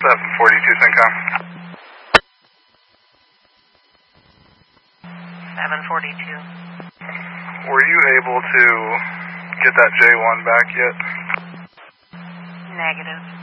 742 Syncom. 742. Were you able to get that J1 back yet? Negative.